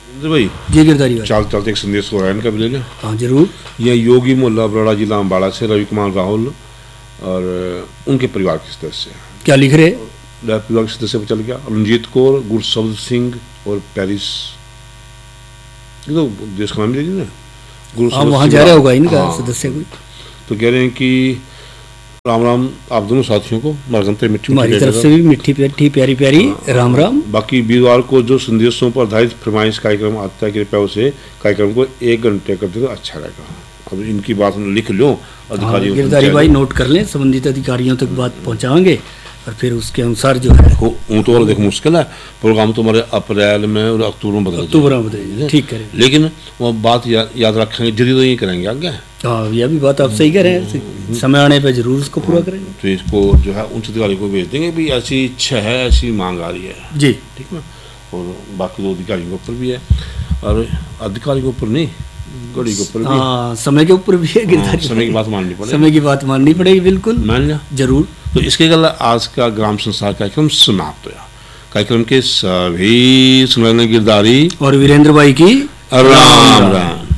भाई जी गिरधारी भाई, चाल चलते एक संदेश हो रहा है, इनका भी ले लें। हाँ जरूर। यह योगी मोहल्ला बराड़ा जिला अम्बाड़ा से रवि कुमार राहुल और उनके परिवार के सदस्य, क्या लिख रहे? परिवार के सदस्य पर चल गया, रंजीत कौर, गुरशब्द सिंह और पेरिस, ये तो देश का नाम ले ना, हाँ वहाँ जा रहा होगा इनका सदस्य कोई। तो कह रहे हैं कि राम राम आप दोनों साथियों को, हमारी तरफ से भी मिट्टी प्यारी प्यारी राम राम। बाकी वीरवार को जो संदेशों पर आधारित फरमाइश कार्यक्रम आता है, कृपया उसे कार्यक्रम को 1 घंटे कर दे तो अच्छा रहेगा। अब इनकी बात लिख लो अधिकारियों, गिरधारी भाई नोट कर लें, संबंधित अधिकारियों तक बात पहुंचाएंगे और फिर उसके अनुसार जो है तो देखो मुश्किल है, प्रोग्राम तो हमारे अप्रैल में और अक्टूबर में बताइए, ठीक है, लेकिन वो बात याद रखेंगे, जल्दी तो ये करेंगे आगे। हाँ यह भी बात आप सही कह रहे हैं, समय आने पे जरूर उसको पूरा करेंगे। तो इसको जो है उच्च अधिकारी को भेज देंगे भी ऐसी इच्छा है, ऐसी मांग आ रही है जी, ठीक है। और बाकी 2 अधिकारियों के ऊपर भी है, और अधिकारी के ऊपर नहीं, गड़ी के ऊपर भी, हाँ समय के ऊपर भी है गिरधारी, समय की बात माननी पड़ेगी, समय की बात माननी पड़ेगी, बिल्कुल मान लिया जरूर। तो इसके गल आज का ग्राम संसार कार्यक्रम समाप्त हुआ। कार्यक्रम के सभी सुनने गिरधारी और वीरेंद्र भाई की राम राम।